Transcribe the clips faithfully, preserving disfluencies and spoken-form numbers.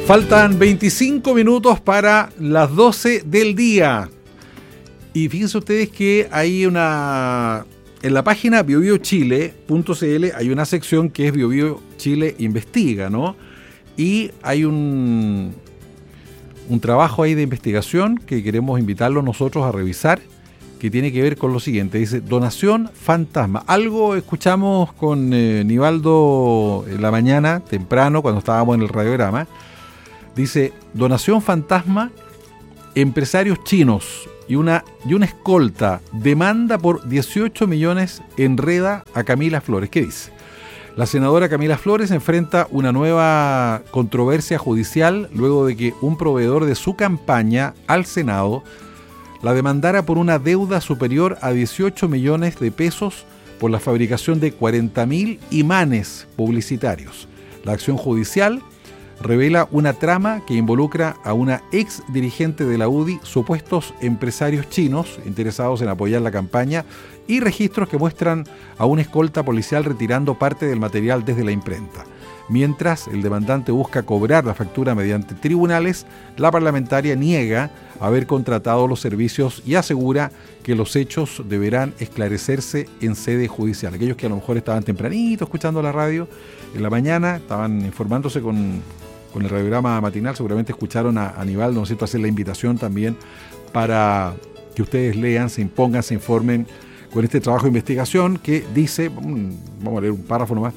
Faltan veinticinco minutos para las doce del día. Y fíjense ustedes que hay una... En la página bio bio chile punto c l hay una sección que es BioBio Chile Investiga, ¿no? Y hay un, un trabajo ahí de investigación que queremos invitarlos nosotros a revisar, que tiene que ver con lo siguiente. Dice, donación fantasma. Algo escuchamos con eh, Nivaldo en la mañana, temprano, cuando estábamos en el radiograma. Dice, donación fantasma, empresarios chinos y una, y una escolta demanda por dieciocho millones enreda a Camila Flores. ¿Qué dice? La senadora Camila Flores enfrenta una nueva controversia judicial luego de que un proveedor de su campaña al Senado la demandara por una deuda superior a dieciocho millones de pesos por la fabricación de cuarenta mil imanes publicitarios. La acción judicial revela una trama que involucra a una ex dirigente de la U D I, supuestos empresarios chinos interesados en apoyar la campaña y registros que muestran a una escolta policial retirando parte del material desde la imprenta. Mientras el demandante busca cobrar la factura mediante tribunales, la parlamentaria niega haber contratado los servicios y asegura que los hechos deberán esclarecerse en sede judicial. Aquellos que a lo mejor estaban tempranito escuchando la radio en la mañana, estaban informándose con, con el radiograma matinal, seguramente escucharon a Aníbal, ¿no es cierto?, hacer la invitación también para que ustedes lean, se impongan, se informen con este trabajo de investigación que dice, vamos a leer un párrafo nomás.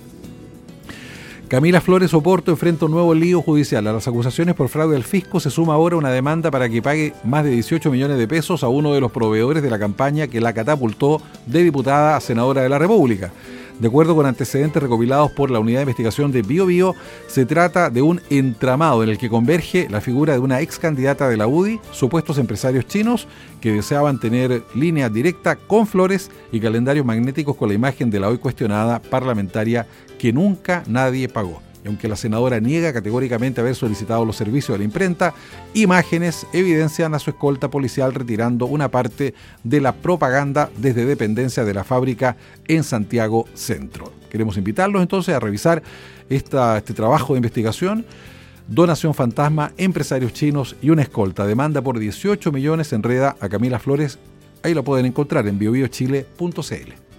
Camila Flores Oporto enfrenta un nuevo lío judicial. A las acusaciones por fraude al fisco se suma ahora una demanda para que pague más de dieciocho millones de pesos a uno de los proveedores de la campaña que la catapultó de diputada a senadora de la República. De acuerdo con antecedentes recopilados por la Unidad de Investigación de BioBio, se trata de un entramado en el que converge la figura de una ex candidata de la U D I, supuestos empresarios chinos que deseaban tener línea directa con Flores y calendarios magnéticos con la imagen de la hoy cuestionada parlamentaria que nunca nadie pagó. Y aunque la senadora niega categóricamente haber solicitado los servicios de la imprenta, imágenes evidencian a su escolta policial retirando una parte de la propaganda desde dependencia de la fábrica en Santiago Centro. Queremos invitarlos entonces a revisar esta, este trabajo de investigación. Donación fantasma, empresarios chinos y una escolta. Demanda por dieciocho millones enreda a Camila Flores. Ahí lo pueden encontrar en bio bio chile punto c l.